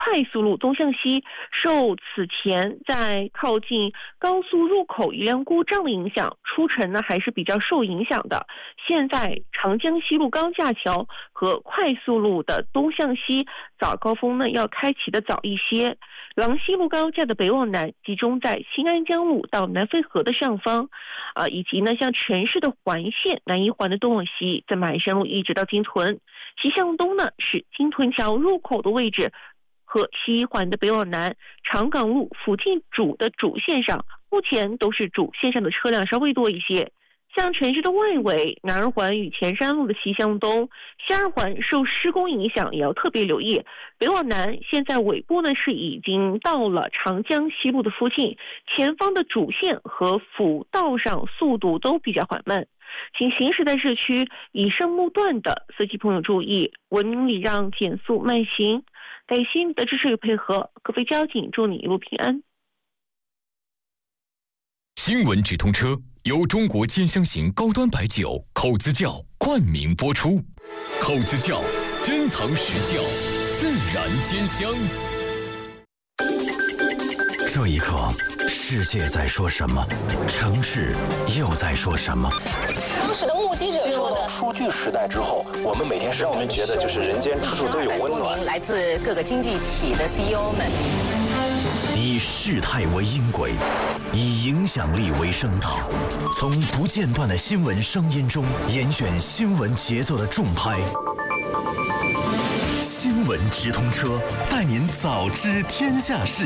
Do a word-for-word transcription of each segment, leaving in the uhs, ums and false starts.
快速路东向西受此前在靠近高速入口一辆故障的影响，出城呢还是比较受影响的。现在长江西路高架桥和快速路的东向西早高峰呢要开启的早一些。郎西路高架的北往南集中在新安江路到南洱河的上方，啊、呃，以及呢像全市的环线南一环的东往西，在马鞍山路一直到金屯。西向东呢是金屯桥入口的位置和西一环的北往南，长港路附近主的主线上，目前都是主线上的车辆稍微多一些。像城市的外围，南二环与前山路的西向东，西二环受施工影响，也要特别留意。北往南，现在尾部呢是已经到了长江西路的附近，前方的主线和辅道上速度都比较缓慢。请行驶在市区以上路段的司机朋友注意，文明礼让，减速慢行。感谢你的支持与配合，各位交警祝你一路平安。 新闻直通车由中国尖香型高端白酒口子窖冠名播出，口子窖珍藏实窖，自然尖香。 这一刻，世界在说什么？城市又在说什么？ 当时的目击者说的， 数据时代之后，我们每天让我们觉得就是人间处处都有温暖。 来自各个经济体的 C E O 们， 以事态为音轨，以影响力为声道，从不间断的新闻声音中严选新闻节奏的重拍。新闻直通车，带您早知天下事。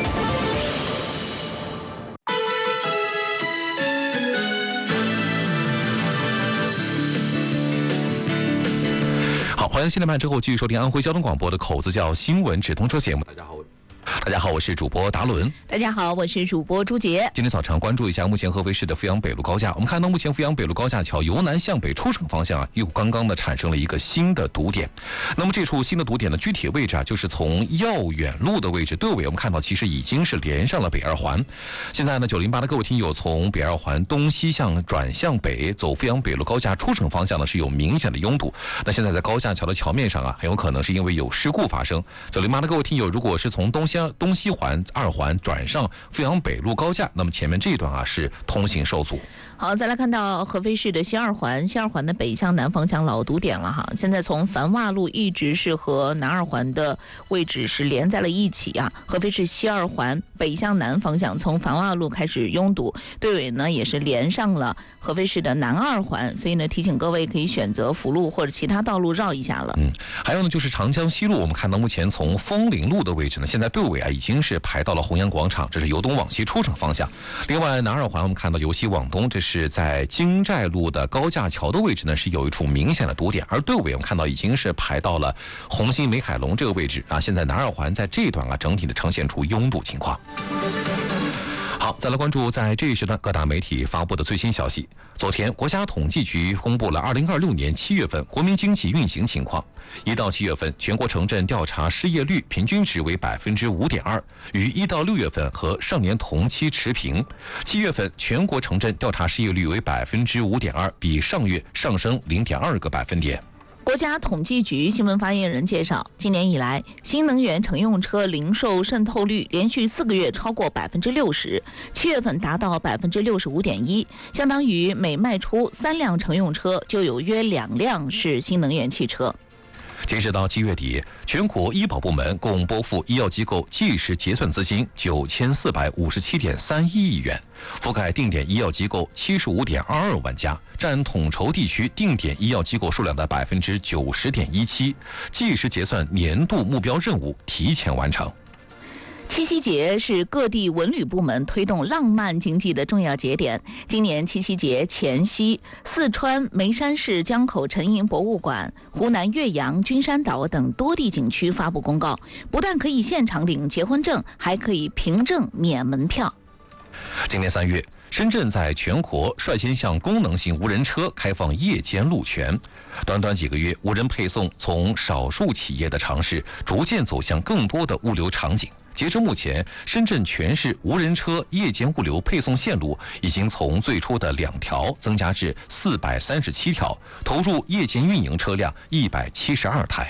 好，欢迎新来半之后继续收听安徽交通广播的口子窖新闻直通车节目。大家好。大家好，我是主播达伦。 大家好，我是主播朱杰。 今天早上关注一下目前合肥市的阜阳北路高架。我们看到目前阜阳北路高架桥由南向北出城方向啊，又刚刚的产生了一个新的堵点。那么这处新的堵点的具体位置啊，就是从耀远路的位置对尾，我们看到其实已经是连上了北二环。现在呢，九零八的各位听友从北二环东西向转向北走阜阳北路高架出城方向呢，是有明显的拥堵。那现在在高架桥的桥面上啊，很有可能是因为有事故发生。九零八的各位听友，如果是从东西东西环二环转上阜阳北路高架，那么前面这一段啊是通行受阻。 好，再来看到合肥市的西二环，西二环的北向南方向老堵点了哈。现在从繁洼路一直是和南二环的位置是连在了一起啊。合肥市西二环北向南方向从繁洼路开始拥堵，对尾呢也是连上了合肥市的南二环，所以呢提醒各位可以选择辅路或者其他道路绕一下了。 嗯，还有呢就是长江西路，我们看到目前从枫林路的位置呢，现在对尾啊已经是排到了弘阳广场，这是由东往西出城方向。另外南二环我们看到由西往东，这是在京寨路的高架桥的位置呢，是有一处明显的堵点，而对尾我们看到已经是排到了红星美凯龙这个位置啊。现在南二环在这一段啊，整体的呈现出拥堵情况。好，再来关注在这一时段各大媒体发布的最新消息。昨天，国家统计局公布了二零二六年七月份国民经济运行情况。一到七月份，全国城镇调查失业率平均值为百分之五点二，与一到六月份和上年同期持平。七月份全国城镇调查失业率为百分之五点二，比上月上升零点二个百分点。 国家统计局新闻发言人介绍，今年以来，新能源乘用车零售渗透率连续四个月超过百分之六十，七月份达到百分之六十五点一，相当于每卖出三辆乘用车就有约两辆是新能源汽车。 截止到七月底，全国医保部门共拨付医药机构即时结算资金九千四百五十七点三一亿元，覆盖定点医药机构七十五点二二万家，占统筹地区定点医药机构数量的百分之九十点一七，即时结算年度目标任务提前完成。 七夕节是各地文旅部门推动浪漫经济的重要节点。今年七夕节前夕，四川眉山市江口沉银博物馆、湖南岳阳君山岛等多地景区发布公告，不但可以现场领结婚证，还可以凭证免门票。 今年三月，深圳在全国率先向功能性无人车开放夜间路权。短短几个月，无人配送从少数企业的尝试，逐渐走向更多的物流场景。截至目前，深圳全市无人车夜间物流配送线路已经从最初的两条增加至四百三十七条，投入夜间运营车辆一百七十二台。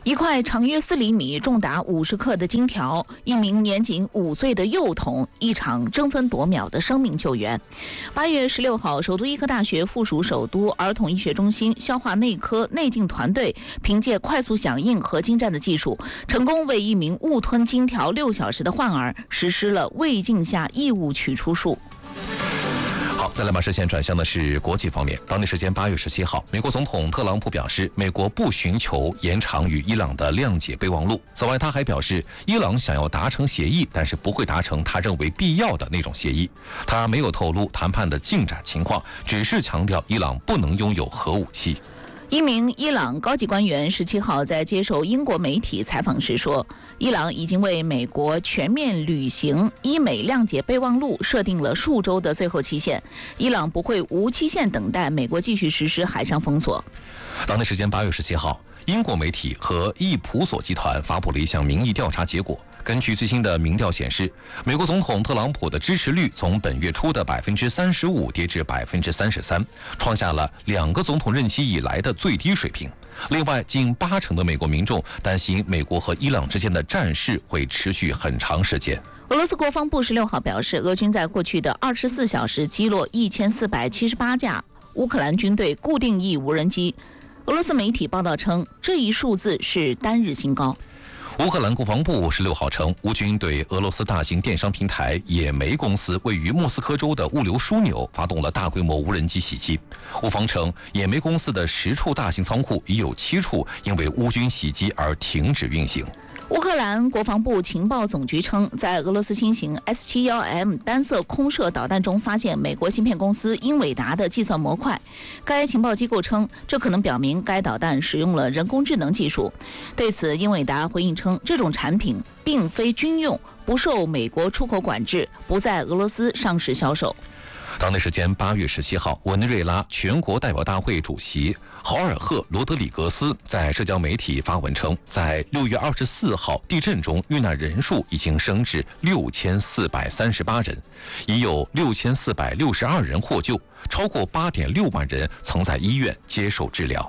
一块长约四厘米、重达五十克的金条，一名年仅五岁的幼童，一场争分夺秒的生命救援。八月十六号，首都医科大学附属首都儿童医学中心消化内科内镜团队凭借快速响应和精湛的技术，成功为一名误吞金条六小时的患儿实施了胃镜下异物取出术。 好，再来把视线转向的是国际方面。当地时间八月十七号，美国总统特朗普表示，美国不寻求延长与伊朗的谅解备忘录。此外，他还表示，伊朗想要达成协议，但是不会达成他认为必要的那种协议。他没有透露谈判的进展情况，只是强调伊朗不能拥有核武器。 一名伊朗高级官员十七号在接受英国媒体采访时说，伊朗已经为美国全面履行伊美谅解备忘录设定了数周的最后期限，伊朗不会无期限等待美国继续实施海上封锁。 当地时间八月十七号，英国媒体和易普索集团发布了一项民意调查结果。根据最新的民调显示，美国总统特朗普的支持率从本月初的百分之三十五跌至百分之三十三，创下了两个总统任期以来的最低水平。另外，近八成的美国民众担心美国和伊朗之间的战事会持续很长时间。 俄罗斯国防部十六号表示，俄军在过去的二十四小时击落一千四百七十八架乌克兰军队固定翼无人机。俄罗斯媒体报道称，这一数字是单日新高。 乌克兰国防部十六号称，乌军对俄罗斯大型电商平台野莓公司位于莫斯科州的物流枢纽发动了大规模无人机袭击。乌方称，野莓公司的十处大型仓库已有七处因为乌军袭击而停止运行。 乌克兰国防部情报总局称，在俄罗斯新型 S 七十一 M 单色空射导弹中发现美国芯片公司英伟达的计算模块。该情报机构称，这可能表明该导弹使用了人工智能技术。对此，英伟达回应称，这种产品并非军用，不受美国出口管制，不在俄罗斯上市销售。 当地时间八月十七号，委内瑞拉全国代表大会主席豪尔赫·罗德里格斯在社交媒体发文称，在六月二十四号地震中遇难人数已经升至六千四百三十八人，已有六千四百六十二人获救，超过八点六万人曾在医院接受治疗。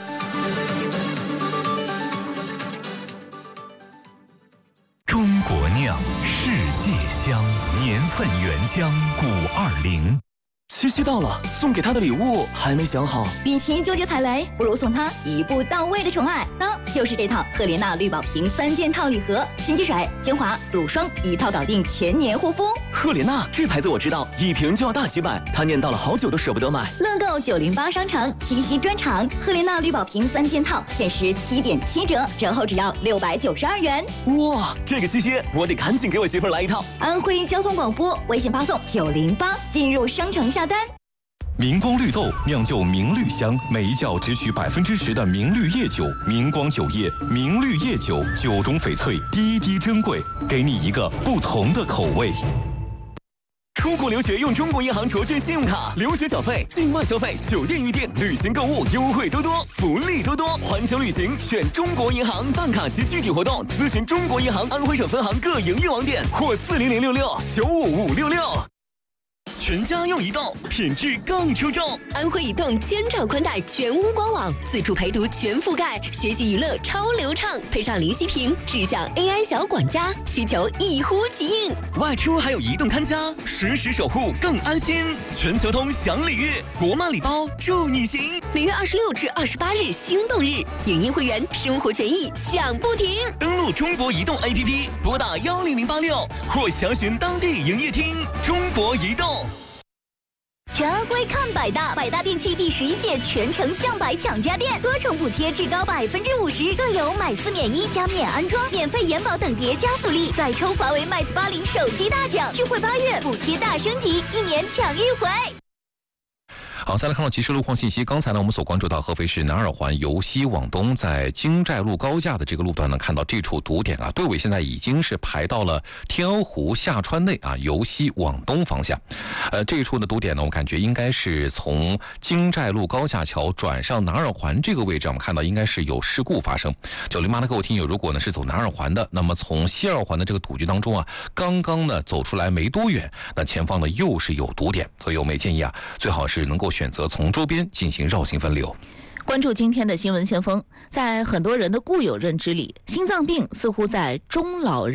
中国酿，世界香，年份原浆古二零。 七夕到了，送给他的礼物还没想好。 与其纠结踩雷，不如送他一步到位的宠爱，那就是这套赫莲娜绿宝瓶三件套礼盒，洗洁水、精华、乳霜一套搞定，全年护肤。 赫莲娜这牌子我知道，一瓶就要大几百，他念叨了好久都舍不得买。 乐购九零八商城七夕专场，赫莲娜绿宝瓶三件套限时七点七折，折后只要六百九十二元。 哇，这个七夕我得赶紧给我媳妇儿来一套。 安徽交通广播微信发送九零八进入商城下单。 明光绿豆酿就明绿香，每一窖只取百分之十的明绿叶酒，明光酒业明绿叶酒，酒中翡翠，滴滴珍贵，给你一个不同的口味。 出国留学用中国银行卓券信用卡，留学缴费、境外消费、酒店预订、旅行购物优惠多多，福利多多。环球旅行选中国银行，办卡及具体活动咨询中国银行安徽省分行各营业网点或四零零六六九五五六六。全家用移动，品质更出众。 安徽移动千兆宽带全屋官网，自助陪读全覆盖，学习娱乐超流畅，配上零息屏，智享 A I 小管家，需求一呼即应。 外出还有移动看家，实时守护更安心。全球通享礼遇，国漫礼包祝你行。 每月二十六至二十八日心动日，影音会员生活权益享不停。 登录中国移动 A P P， 拨打幺零零八六或详询当地营业厅。中国移动。 全安徽看百大，百大电器第十一届全城向百抢家电，多重补贴至高百分之五十，更有买四免一加免安装、免费延保等叠加福利。再抽华为 Mate 八零手机大奖，智慧八月补贴大升级，一年抢一回。 好，再来看到即时路况信息。刚才呢，我们所关注到合肥市南二环由西往东，在京寨路高架的这个路段呢，看到这处堵点啊，队尾现在已经是排到了天鹅湖下川内啊，由西往东方向。呃，这一处的堵点呢，我感觉应该是从京寨路高架桥转上南二环这个位置，我们看到应该是有事故发生。九零八的各位听友，如果呢是走南二环的，那么从西二环的这个堵局当中啊，刚刚呢走出来没多远，那前方呢又是有堵点，所以我们也建议啊，最好是能够选择从周边进行绕行分流。 关注今天的新闻先锋，在很多人的固有认知里，心脏病似乎在中老人